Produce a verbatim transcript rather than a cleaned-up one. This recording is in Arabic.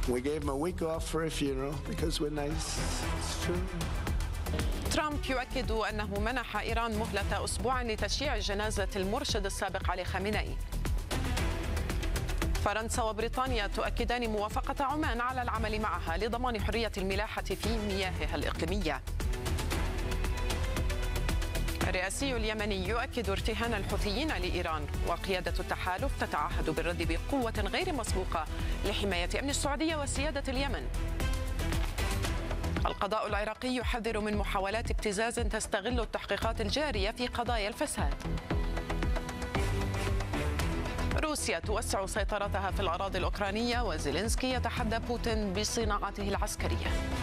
We gave him a week off for a funeral because we're nice. It's true. ترامب يؤكد أنه منح إيران مهلة أسبوع لتشييع جنازة المرشد السابق علي خامنئي. فرنسا وبريطانيا تؤكدان موافقة عمان على العمل معها لضمان حرية الملاحة في مياهها الإقليمية. الرئاسي اليمني يؤكد ارتهان الحوثيين لإيران، وقيادة التحالف تتعهد بالرد بقوة غير مسبوقة لحماية أمن السعودية وسيادة اليمن. القضاء العراقي يحذر من محاولات ابتزاز تستغل التحقيقات الجارية في قضايا الفساد. روسيا توسع سيطرتها في الأراضي الأوكرانية، وزيلينسكي يتحدى بوتين بصناعته العسكرية.